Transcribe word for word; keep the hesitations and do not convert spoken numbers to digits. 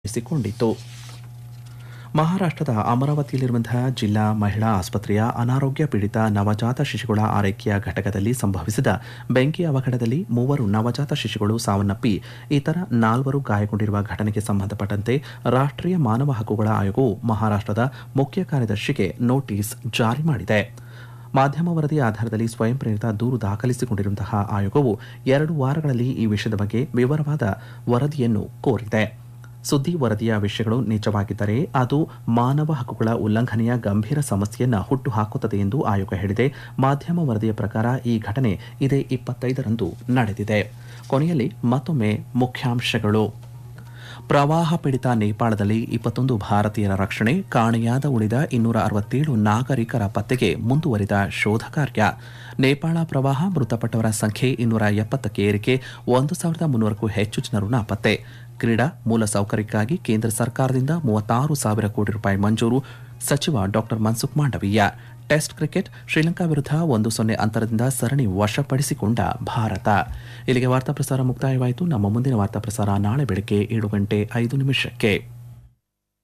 ಿಸಿಕೊಂಡಿತು. ಮಹಾರಾಷ್ಟ್ರದ ಅಮರಾವತಿಯಲ್ಲಿರುವಂತಹ ಜಿಲ್ಲಾ ಮಹಿಳಾ ಆಸ್ಪತ್ರೆಯ ಅನಾರೋಗ್ಯ ಪೀಡಿತ ನವಜಾತ ಶಿಶುಗಳ ಆರೈಕೆಯ ಘಟಕದಲ್ಲಿ ಸಂಭವಿಸಿದ ಬೆಂಕಿ ಅವಘಡದಲ್ಲಿ ಮೂವರು ನವಜಾತ ಶಿಶುಗಳು ಸಾವನ್ನಪ್ಪಿ ಇತರ ನಾಲ್ವರು ಗಾಯಗೊಂಡಿರುವ ಘಟನೆಗೆ ಸಂಬಂಧಪಟ್ಟಂತೆ ರಾಷ್ಟ್ರೀಯ ಮಾನವ ಹಕ್ಕುಗಳ ಆಯೋಗವು ಮಹಾರಾಷ್ಟ್ರದ ಮುಖ್ಯ ಕಾರ್ಯದರ್ಶಿಗೆ ನೋಟಿಸ್ ಜಾರಿ ಮಾಡಿದೆ. ಮಾಧ್ಯಮ ವರದಿ ಆಧಾರದಲ್ಲಿ ಸ್ವಯಂ ಪ್ರೇರಿತ ದೂರು ದಾಖಲಿಸಿಕೊಂಡಿರುವಂತಹ ಆಯೋಗವು ಎರಡು ವಾರಗಳಲ್ಲಿ ಈ ವಿಷಯದ ಬಗ್ಗೆ ವಿವರವಾದ ವರದಿಯನ್ನು ಕೋರಿದೆ. ಸುದ್ದಿ ವರದಿಯ ವಿಷಯಗಳು ನಿಜವಾಗಿದ್ದರೆ ಅದು ಮಾನವ ಹಕ್ಕುಗಳ ಉಲ್ಲಂಘನೆಯ ಗಂಭೀರ ಸಮಸ್ಯೆಯನ್ನು ಹುಟ್ಟುಹಾಕುತ್ತದೆ ಎಂದು ಆಯೋಗ ಹೇಳಿದೆ. ಮಾಧ್ಯಮ ವರದಿಯ ಪ್ರಕಾರ ಈ ಘಟನೆ ಇದೇ ಇಪ್ಪತ್ತೈದರಂದು ನಡೆದಿದೆ. ಕೊನೆಯಲ್ಲಿ ಮತ್ತೊಮ್ಮೆ ಮುಖ್ಯಾಂಶಗಳು. ಪ್ರವಾಹ ಪೀಡಿತ ನೇಪಾಳದಲ್ಲಿ ಇಪ್ಪತ್ತೊಂದು ಭಾರತೀಯರ ರಕ್ಷಣೆ, ಕಾಣೆಯಾದ ಉಳಿದ ಇನ್ನೂರ ಅರವತ್ತೇಳು ನಾಗರಿಕರ ಪತ್ತೆಗೆ ಮುಂದುವರಿದ ಶೋಧ ಕಾರ್ಯ. ನೇಪಾಳ ಪ್ರವಾಹ ಮೃತಪಟ್ಟವರ ಸಂಖ್ಯೆ ಇನ್ನೂರ ಎಪ್ಪತ್ತಕ್ಕೆ ಏರಿಕೆ, ಒಂದು ಸಾವಿರದ ಮುನ್ನೂರಕ್ಕೂ ಹೆಚ್ಚು ಜನರು ನಾಪತ್ತೆ. ಕ್ರೀಡಾ ಮೂಲಸೌಕರ್ಯಕ್ಕಾಗಿ ಕೇಂದ್ರ ಸರ್ಕಾರದಿಂದ ಮೂವತ್ತಾರು ಸಾವಿರ ಕೋಟಿ ರೂಪಾಯಿ ಮಂಜೂರು, ಸಚಿವ doctor Mansukh Mandaviya. Test cricket, Sri Lanka ವಿರುದ್ಧ ಒಂದು ಸೊನ್ನೆ ಅಂತರದಿಂದ ಸರಣಿ ವಶಪಡಿಸಿಕೊಂಡ ಭಾರತ. ಇಲ್ಲಿಗೆ ವಾರ್ತಾ ಪ್ರಸಾರ ಮುಕ್ತಾಯವಾಯಿತು. ನಮ್ಮ ಮುಂದಿನ ವಾರ್ತಾ ಪ್ರಸಾರ ನಾಳೆ ಬೆಳಗ್ಗೆ ಏಳು ಗಂಟೆ ಐದು ನಿಮಿಷಕ್ಕೆ.